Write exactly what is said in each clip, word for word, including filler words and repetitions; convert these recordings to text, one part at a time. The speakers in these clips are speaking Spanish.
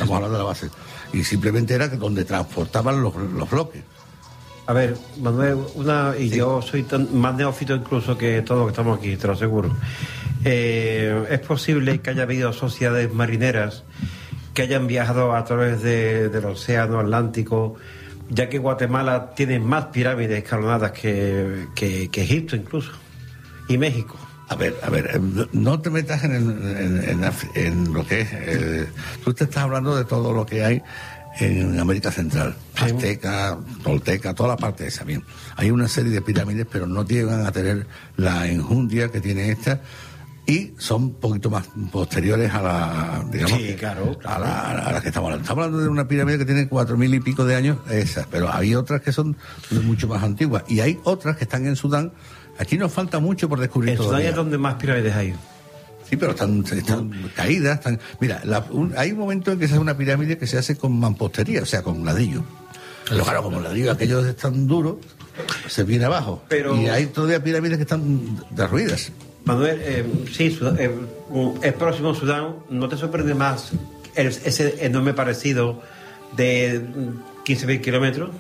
Estamos hablando de la base. Y simplemente era que donde transportaban los, los bloques. A ver, Manuel, una y sí. Yo soy tan, más neófito incluso que todos los que estamos aquí, te lo aseguro. Eh, es posible que haya habido sociedades marineras que hayan viajado a través de, del océano Atlántico, ya que Guatemala tiene más pirámides escalonadas que, que, que Egipto incluso, y México. A ver, a ver, no te metas en, el, en, en, en lo que es... Eh, tú te estás hablando de todo lo que hay en América Central, azteca, tolteca, toda la parte esa, bien. Hay una serie de pirámides, pero no llegan a tener la enjundia que tiene esta, y son un poquito más posteriores a la, digamos, sí, claro, claro. A, la, a la que estamos hablando. Estamos hablando de una pirámide que tiene cuatro mil y pico de años, esas, pero hay otras que son mucho más antiguas, y hay otras que están en Sudán. Aquí nos falta mucho por descubrir. En Sudán es donde más pirámides hay. Sí, pero están, están caídas. Están... Mira, la, un, hay un momento en que se hace una pirámide que se hace con mampostería, o sea, con ladrillo. Pero claro, como el ladrillo aquellos están duros, se viene abajo. Pero... Y hay todavía pirámides que están derruidas. Manuel, eh, sí, Sudán, eh, el próximo Sudán, ¿no te sorprende más el, ese enorme parecido de quince mil kilómetros?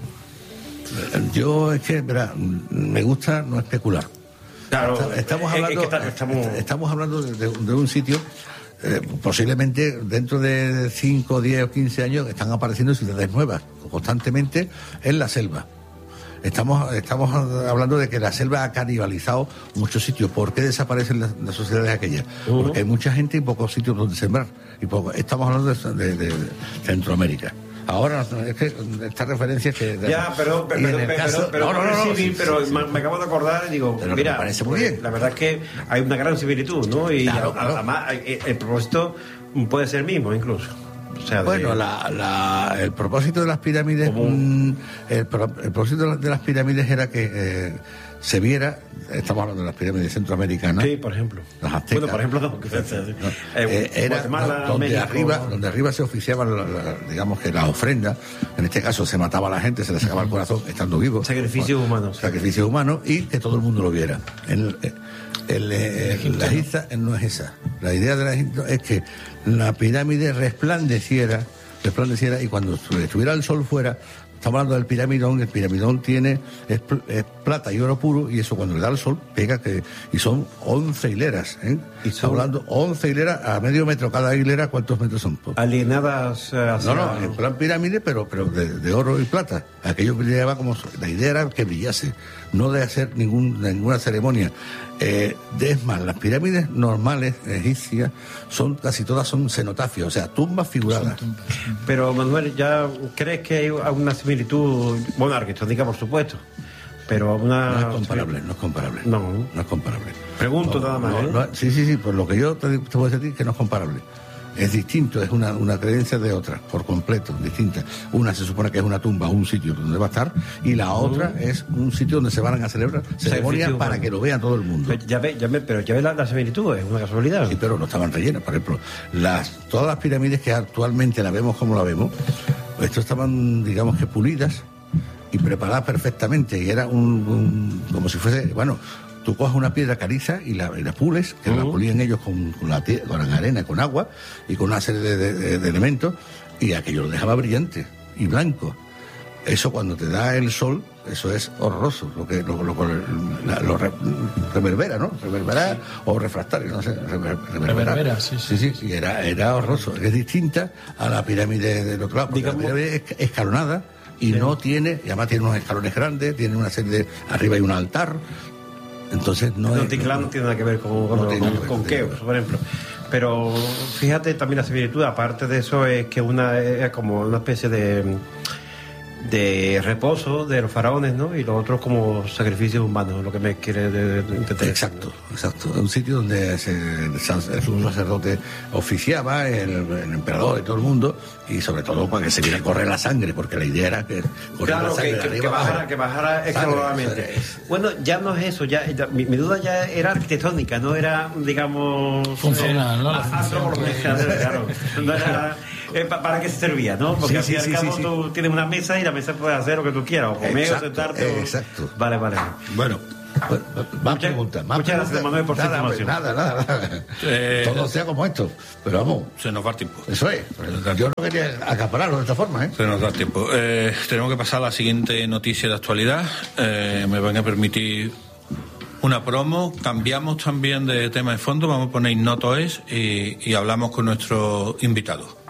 Yo es que, verá, me gusta no especular. Claro, estamos hablando, es que está, estamos... estamos hablando de, de, de un sitio, eh, posiblemente dentro de cinco, diez o quince años están apareciendo ciudades nuevas, constantemente en la selva. Estamos, estamos hablando de que la selva ha canibalizado muchos sitios. ¿Por qué desaparecen las, las sociedades aquellas? Uh-huh. Porque hay mucha gente y pocos sitios donde sembrar. Y poco, estamos hablando de, de, de Centroamérica. Ahora, es que esta referencia es que... Ya, pero... pero, pero, caso, pero, pero, no, no, no, sí, sí, pero sí, me, sí. me acabo de acordar y digo, pero mira, me parece muy bien. La verdad es que hay una gran similitud, ¿no? Y claro, claro. además el, el propósito puede ser el mismo, incluso. O sea, bueno, de... la, la, el propósito de las pirámides... Un, el, el propósito de las pirámides era que eh, se viera... Estamos hablando de las pirámides centroamericanas. Sí, por ejemplo. Las aztecas. Bueno, por ejemplo, no. no eh, era Guatemala, donde, México, arriba, donde arriba se oficiaban, la, la, digamos que las ofrendas. En este caso se mataba a la gente, se le sacaba el corazón estando vivo. Sacrificios humanos. Sacrificios humanos y que todo el mundo lo viera. El, el, el, el, la Egipto no es esa. La idea de la Egipto es que la pirámide resplandeciera, resplandeciera y cuando estuviera el sol fuera... Estamos hablando del piramidón, el piramidón tiene es, es plata y oro puro, y eso cuando le da el sol pega, que y son once hileras, ¿eh? Y estamos hablando once hileras a medio metro cada hilera. ¿Cuántos metros son? Alienadas hacia... No, no, en plan pirámide, pero pero de, de oro y plata. Aquello brillaba como... La idea era que brillase, no de hacer ningún, ninguna ceremonia. Eh, es más, las pirámides normales egipcias son casi todas son cenotafios, o sea, tumbas figuradas. Tumbas. Pero Manuel, ¿ya crees que hay una similitud, bueno, arquitectónica por supuesto, pero una... No es comparable, no es comparable. No, no es comparable. Pregunto no, nada más, no, ¿eh? No, sí, sí, sí, por lo que yo te, te voy a decir que no es comparable. Es distinto, es una, una creencia de otra, por completo, distinta. Una se supone que es una tumba, un sitio donde va a estar, y la otra uh-huh. es un sitio donde se van a celebrar ceremonias para bueno. que lo vea todo el mundo. Pero ya ve, ya ve, pero ya ve la, la similitud, es una casualidad. Sí, pero no estaban rellenas, por ejemplo. Las, todas las pirámides que actualmente la vemos como la vemos, esto estaban, digamos que pulidas y preparadas perfectamente, y era un, un como si fuese, bueno... Tú coges una piedra caliza y la, y la pules, que uh-huh. la pulían ellos con, con, la, con la arena, con agua y con una serie de, de, de elementos, y aquello lo dejaba brillante y blanco. Eso cuando te da el sol, eso es horroroso, lo que lo, lo, la, lo re, reverbera, ¿no? Reverbera sí. o refractario, no sé, rever, reverbera. reverbera sí, sí, sí, sí, era, era horroroso. Es distinta a la pirámide del otro lado, porque Digamos... la pirámide es escalonada y sí. no tiene, y además tiene unos escalones grandes, tiene una serie de, arriba hay un altar. Entonces no, no, es, no, no tiene nada que ver con, con, no con, con, con Keops, por ejemplo. Pero fíjate también la similitud, aparte de eso, es que una es como una especie de de reposo de los faraones, ¿no? Y lo otro como sacrificios humanos, lo que me quiere entender. Exacto, exacto. Un sitio donde se, el sacerdote oficiaba, el, el emperador y todo el mundo, y sobre todo para que se viera a correr la sangre, porque la idea era que corriera claro, la sangre que, de que, arriba que bajara, que bajara escalonadamente. Bueno, ya no es eso, ya, ya mi, mi duda ya era arquitectónica, no era, digamos... Funcional, eh, ¿no? Antropológica, claro. No era... Eh, ¿Para qué se servía, no? Porque sí, al fin y sí, al cabo sí, sí. tú tienes una mesa y la mesa puede hacer lo que tú quieras, o comer exacto, o sentarte. Exacto. O... Vale, vale. Bueno, Pues, más preguntas, más muchas preguntas. gracias, Manuel, por nada, su información. Nada, nada, nada. Eh, Todo sea como esto. Pero vamos, se nos va el tiempo. eso es. Yo no quería acapararlo de esta forma, ¿eh? Se nos da el tiempo. Eh, tenemos que pasar a la siguiente noticia de actualidad. Eh, me van a permitir una promo. Cambiamos también de tema de fondo. Vamos a poner Noto es y, y hablamos con nuestro invitado.